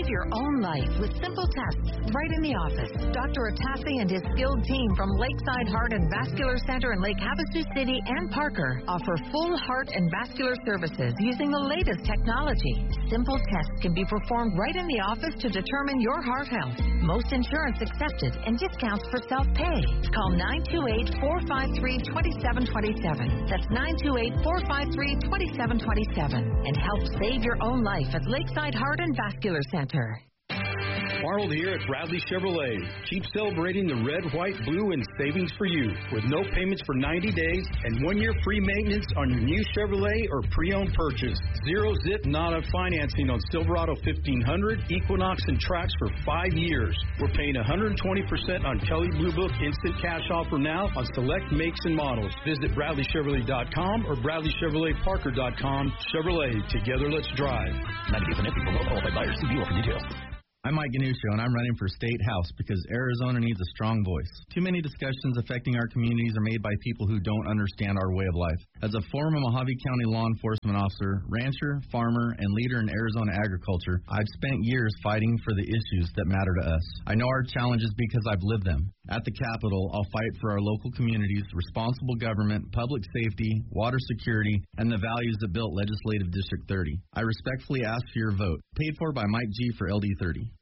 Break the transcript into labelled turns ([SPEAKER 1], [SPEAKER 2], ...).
[SPEAKER 1] your own life with simple tests right in the office. Dr. Atassi and his skilled team from Lakeside Heart and Vascular Center in Lake Havasu City and Parker offer full heart and vascular services using the latest technology. Simple tests can be performed right in the office to determine your heart health. Most insurance accepted and discounts for self-pay. Call 928-453-2727. That's 928-453-2727 and help save your own life at Lakeside Heart and Vascular Center.
[SPEAKER 2] Arnold here at Bradley Chevrolet. Keep celebrating the red, white, blue, and savings for you with no payments for 90 days and 1-year free maintenance on your new Chevrolet or pre-owned purchase. Zero zip NADA financing on Silverado 1500, Equinox, and Trax for 5 years. We're paying 120% on Kelley Blue Book instant cash offer now on select makes and models. Visit BradleyChevrolet.com or BradleyChevroletParker.com. Chevrolet, together let's drive.
[SPEAKER 3] 90 days financing for well-qualified buyers. See dealer for details.
[SPEAKER 4] I'm Mike Ganuscio, and I'm running for State House because Arizona needs a strong voice. Too many discussions affecting our communities are made by people who don't understand our way of life. As a former Mojave County law enforcement officer, rancher, farmer, and leader in Arizona agriculture, I've spent years fighting for the issues that matter to us. I know our challenges because I've lived them. At the Capitol, I'll fight for our local communities, responsible government, public safety, water security, and the values that built Legislative District 30. I respectfully ask for your vote. Paid for by Mike G. for LD 30.